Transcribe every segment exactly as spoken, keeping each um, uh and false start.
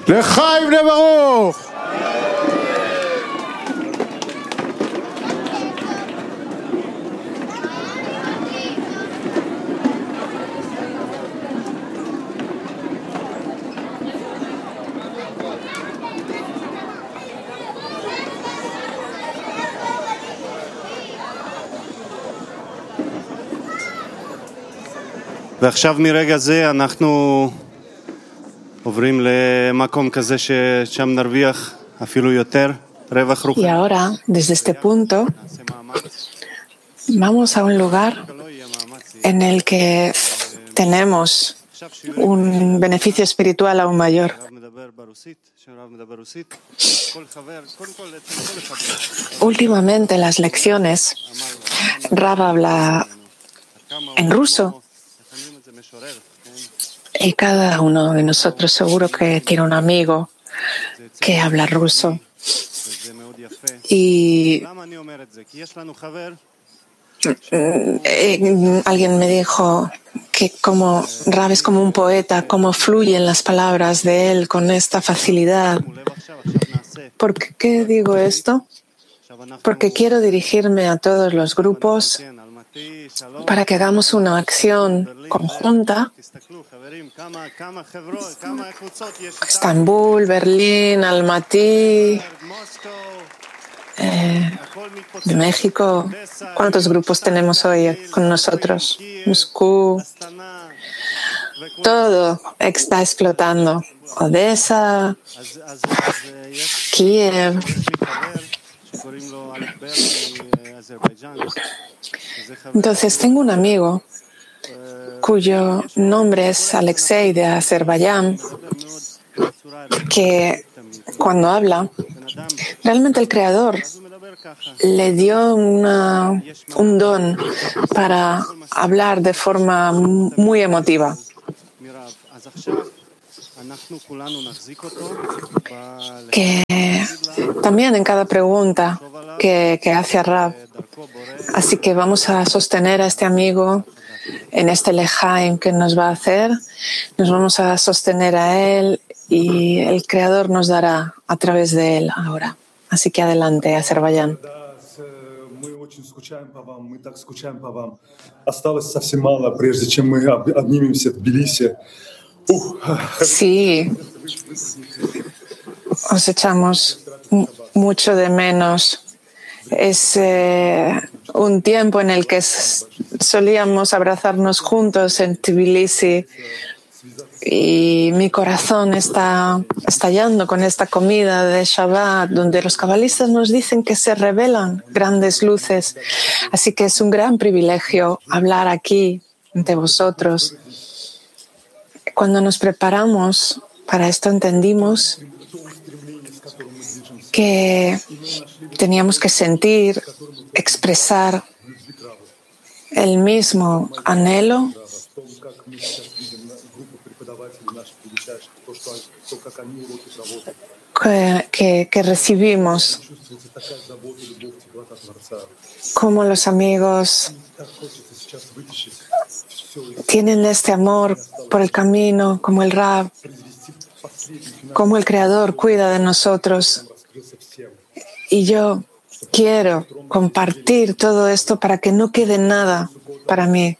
לחיים בני ברוך! ועכשיו מרגע זה אנחנו עוברים למקום כזה ששם נרוויח אפילו יותר רווח רוחני. Y ahora, desde este punto, vamos a un lugar en el que tenemos un beneficio espiritual aún mayor. Últimamente en las lecciones, Rav habla en ruso. Y cada uno de nosotros seguro que tiene un amigo que habla ruso. Y eh, alguien me dijo que como Rav es como un poeta, cómo fluyen las palabras de él con esta facilidad. ¿Por qué digo esto? Porque quiero dirigirme a todos los grupos para que hagamos una acción conjunta. Estambul, Berlín, Almaty, eh, de México. ¿Cuántos grupos tenemos hoy con nosotros? Moscú. Todo está explotando. Odessa, Kiev. Entonces tengo un amigo cuyo nombre es Alexei de Azerbaiyán, que cuando habla, realmente el Creador le dio una, un don para hablar de forma muy emotiva. Que también en cada pregunta que, que hace a Rav. Así que vamos a sostener a este amigo en este lejaim que nos va a hacer. Nos vamos a sostener a él y el Creador nos dará a través de él ahora. Así que adelante, Azerbaiyán. Sí, os echamos mucho de menos. Es eh, un tiempo en el que solíamos abrazarnos juntos en Tbilisi y mi corazón está estallando con esta comida de Shabbat, donde los cabalistas nos dicen que se revelan grandes luces. Así que es un gran privilegio hablar aquí ante vosotros. Cuando nos preparamos para esto entendimos que teníamos que sentir, expresar el mismo anhelo que, que, que recibimos, como los amigos tienen este amor por el camino, como el Rav, como el Creador cuida de nosotros. Y yo quiero compartir todo esto para que no quede nada para mí,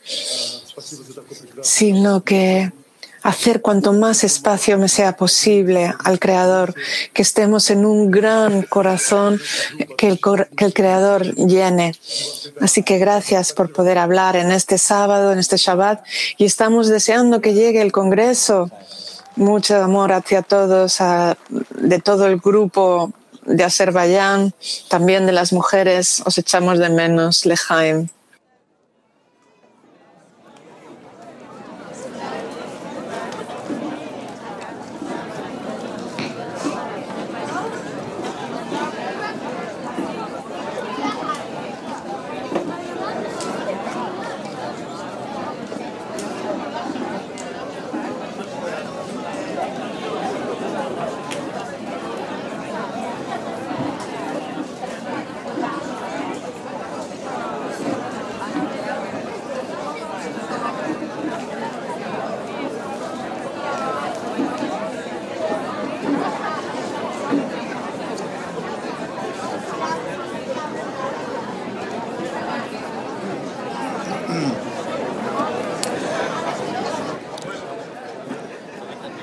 sino que hacer cuanto más espacio me sea posible al Creador, que estemos en un gran corazón que el, que el Creador llene. Así que gracias por poder hablar en este sábado, en este Shabbat, y estamos deseando que llegue el Congreso. Mucho amor hacia todos, a, de todo el grupo de Azerbaiyán, también de las mujeres, os echamos de menos, Lejaim.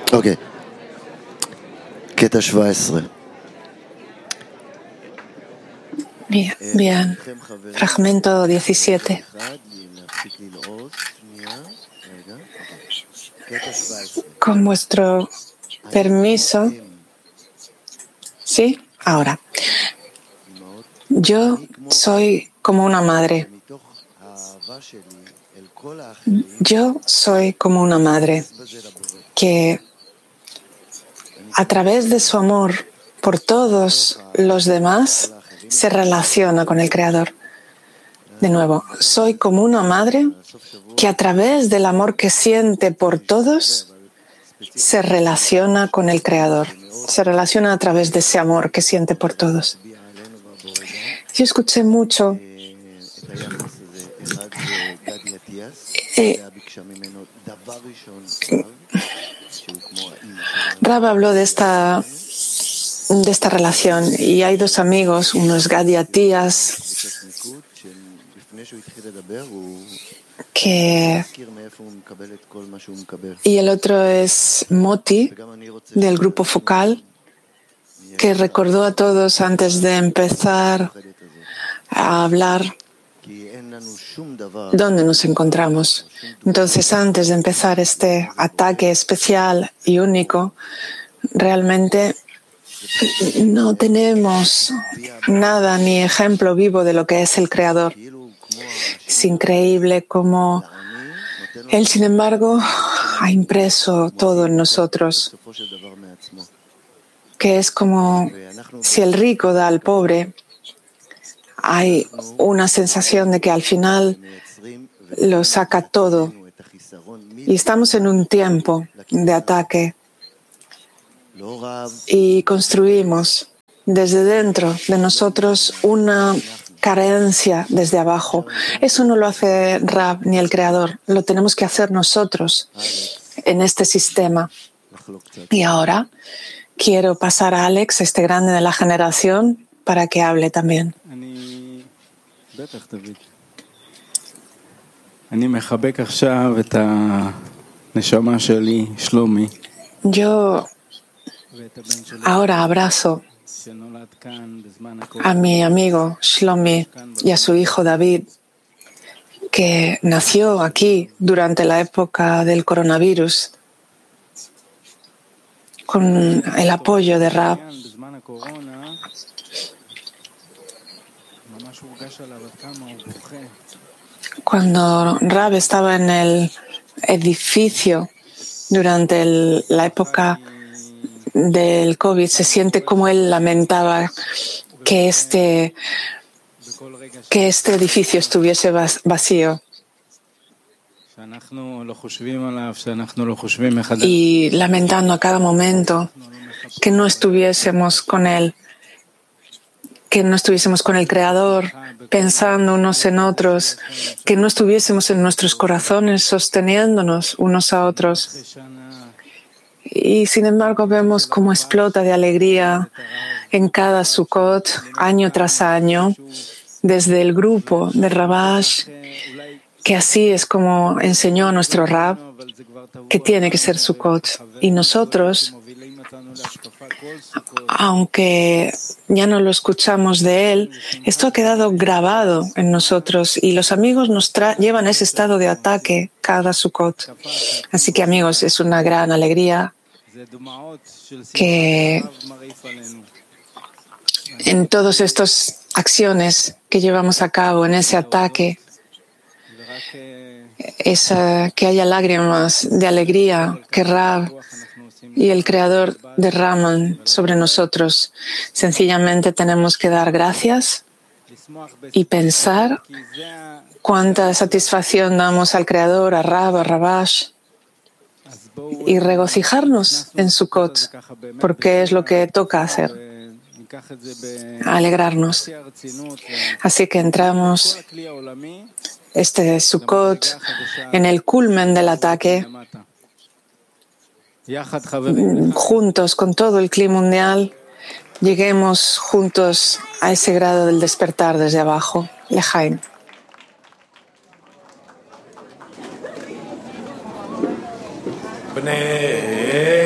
אוקיי. קטע שבע עשרה. Bien, bien. Fragmento diecisiete. Con vuestro permiso. ¿Sí? Ahora. Yo soy como una madre. Yo soy como una madre que a través de su amor por todos los demás se relaciona con el Creador. De nuevo, soy como una madre que a través del amor que siente por todos se relaciona con el Creador. Se relaciona a través de ese amor que siente por todos. Yo escuché mucho eh, Rab habló de esta de esta relación y hay dos amigos, uno es Gadi Atías, que y el otro es Moti del grupo focal, que recordó a todos antes de empezar a hablar dónde nos encontramos. Entonces, antes de empezar este ataque especial y único, realmente no tenemos nada ni ejemplo vivo de lo que es el Creador. Es increíble cómo Él, sin embargo, ha impreso todo en nosotros, que es como si el rico da al pobre. Hay una sensación de que al final lo saca todo. Y estamos en un tiempo de ataque. Y construimos desde dentro de nosotros una carencia desde abajo. Eso no lo hace Rab ni el Creador. Lo tenemos que hacer nosotros en este sistema. Y ahora quiero pasar a Alex, este grande de la generación, para que hable también. Yo ahora abrazo a mi amigo Shlomi y a su hijo David, que nació aquí durante la época del coronavirus, con el apoyo de Rab. Cuando Rab estaba en el edificio durante el, la época del COVID, se siente como él lamentaba que este, que este edificio estuviese vacío. Y lamentando a cada momento que no estuviésemos con él, que no estuviésemos con el Creador, pensando unos en otros, que no estuviésemos en nuestros corazones sosteniéndonos unos a otros. Y sin embargo vemos cómo explota de alegría en cada Sukkot, año tras año, desde el grupo de Rabash, que así es como enseñó nuestro Rab, que tiene que ser Sukkot. Y nosotros, aunque ya no lo escuchamos de él, esto ha quedado grabado en nosotros y los amigos nos llevan ese estado de ataque cada Sukkot. Así que, amigos, es una gran alegría que en todas estas acciones que llevamos a cabo, en ese ataque, esa, que haya lágrimas de alegría que Rab y el Creador derraman sobre nosotros. Sencillamente tenemos que dar gracias y pensar cuánta satisfacción damos al Creador, a Rab, a Rabash, y regocijarnos en Sukkot, porque es lo que toca hacer, alegrarnos. Así que entramos este Sukkot en el culmen del ataque, juntos con todo el clima mundial, lleguemos juntos a ese grado del despertar desde abajo. Lejaim. Bnei